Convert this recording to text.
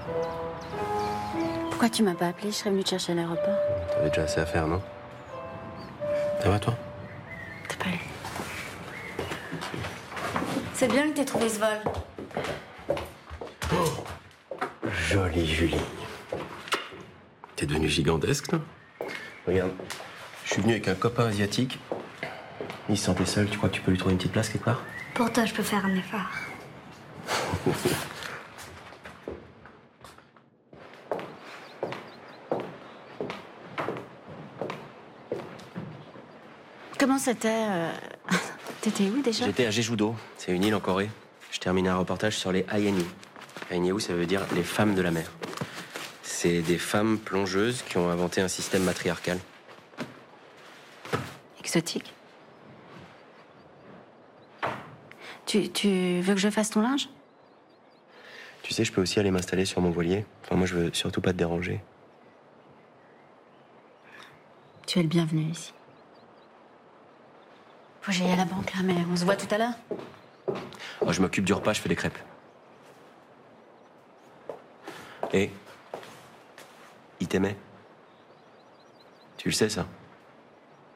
Pourquoi tu m'as pas appelé? Je serais venue te chercher à l'aéroport. T'avais déjà assez à faire, non? Ça va, toi? T'as pas lu. C'est bien que t'aies trouvé ce vol. Jolie Julie. T'es devenue gigantesque, là? Regarde, je suis venu avec un copain asiatique. Il se sentait seul, tu crois que tu peux lui trouver une petite place quelque part? Pour toi, je peux faire un effort. Comment c'était T'étais où déjà? J'étais à Jeju-do, c'est une île en Corée. Je terminais un reportage sur les Ayenni. Ayenni, ça veut dire les femmes de la mer. C'est des femmes plongeuses qui ont inventé un système matriarcal. Exotique. Tu veux que je fasse ton linge? Tu sais, je peux aussi aller m'installer sur mon voilier. Enfin, moi, je veux surtout pas te déranger. Tu es le bienvenu ici. Faut que j'aille à la banque, là, mais on se voit tout à l'heure. Oh, je m'occupe du repas, je fais des crêpes. Et il t'aimait. Tu le sais, ça?